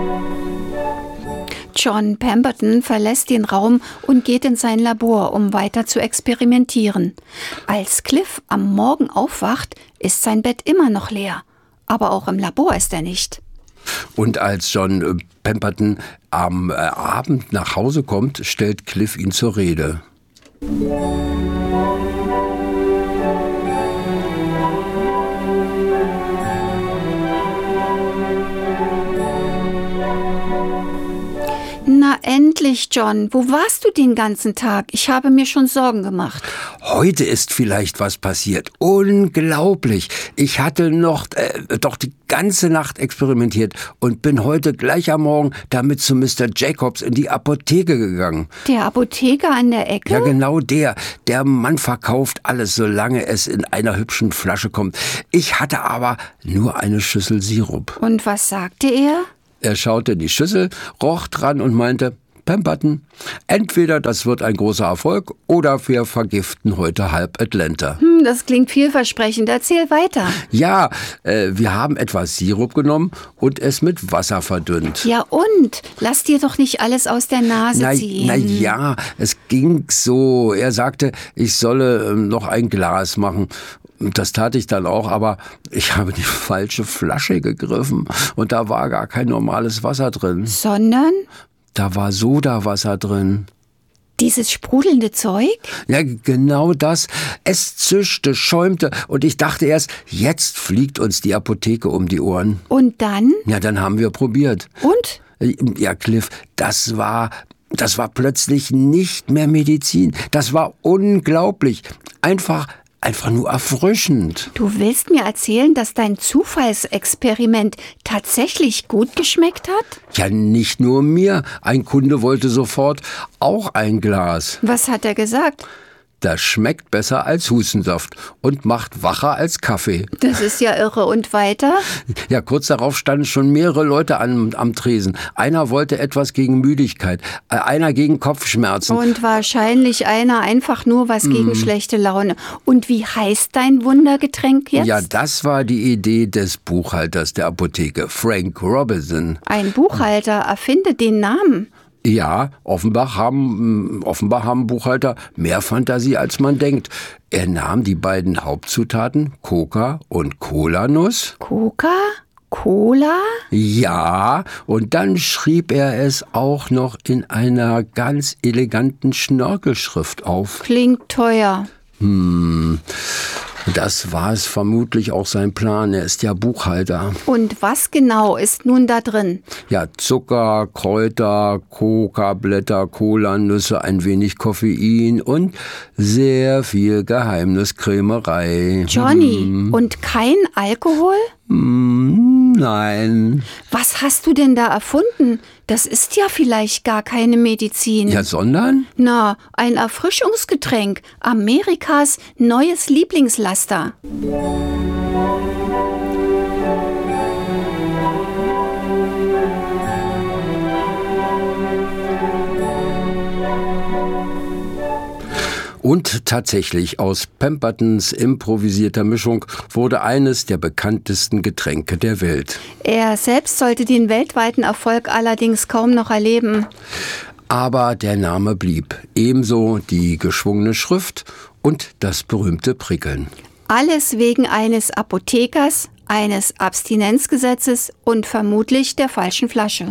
John Pemberton verlässt den Raum und geht in sein Labor, um weiter zu experimentieren. Als Cliff am Morgen aufwacht, ist sein Bett immer noch leer. Aber auch im Labor ist er nicht. Und als John Pemberton am Abend nach Hause kommt, stellt Cliff ihn zur Rede. Na endlich, John. Wo warst du den ganzen Tag? Ich habe mir schon Sorgen gemacht. Heute ist vielleicht was passiert. Unglaublich. Ich hatte doch die ganze Nacht experimentiert und bin heute gleich am Morgen damit zu Mr. Jacobs in die Apotheke gegangen. Der Apotheker an der Ecke? Ja, genau der. Der Mann verkauft alles, solange es in einer hübschen Flasche kommt. Ich hatte aber nur eine Schüssel Sirup. Und was sagte er? Er schaute in die Schüssel, roch dran und meinte, Pemberton, entweder das wird ein großer Erfolg oder wir vergiften heute halb Atlanta. Das klingt vielversprechend. Erzähl weiter. Ja, wir haben etwas Sirup genommen und es mit Wasser verdünnt. Ja und? Lass dir doch nicht alles aus der Nase ziehen. Na ja, es ging so. Er sagte, ich solle noch ein Glas machen. Das tat ich dann auch, aber ich habe die falsche Flasche gegriffen und da war gar kein normales Wasser drin. Sondern? Da war Sodawasser drin. Dieses sprudelnde Zeug? Ja, genau das. Es zischte, schäumte und ich dachte erst, jetzt fliegt uns die Apotheke um die Ohren. Und dann? Ja, dann haben wir probiert. Und? Ja, Cliff, das war plötzlich nicht mehr Medizin. Das war unglaublich. Einfach nur erfrischend. Du willst mir erzählen, dass dein Zufallsexperiment tatsächlich gut geschmeckt hat? Ja, nicht nur mir. Ein Kunde wollte sofort auch ein Glas. Was hat er gesagt? Das schmeckt besser als Hustensaft und macht wacher als Kaffee. Das ist ja irre. Und weiter? Ja, kurz darauf standen schon mehrere Leute am Tresen. Einer wollte etwas gegen Müdigkeit, einer gegen Kopfschmerzen. Und wahrscheinlich einer einfach nur was gegen schlechte Laune. Und wie heißt dein Wundergetränk jetzt? Ja, das war die Idee des Buchhalters der Apotheke, Frank Robinson. Ein Buchhalter erfindet den Namen. Ja, offenbar haben Buchhalter mehr Fantasie, als man denkt. Er nahm die beiden Hauptzutaten, Coca und Cola-Nuss. Coca? Cola? Ja, und dann schrieb er es auch noch in einer ganz eleganten Schnörkelschrift auf. Klingt teuer. Das war es vermutlich auch sein Plan. Er ist ja Buchhalter. Und was genau ist nun da drin? Ja, Zucker, Kräuter, Coca-Blätter, Cola-Nüsse, ein wenig Koffein und sehr viel Geheimniskrämerei. Johnny, und kein Alkohol? Nein. Was hast du denn da erfunden? Das ist ja vielleicht gar keine Medizin. Ja, sondern? Na, ein Erfrischungsgetränk. Amerikas neues Lieblingslaster. Und tatsächlich, aus Pembertons improvisierter Mischung wurde eines der bekanntesten Getränke der Welt. Er selbst sollte den weltweiten Erfolg allerdings kaum noch erleben. Aber der Name blieb. Ebenso die geschwungene Schrift und das berühmte Prickeln. Alles wegen eines Apothekers, eines Abstinenzgesetzes und vermutlich der falschen Flasche.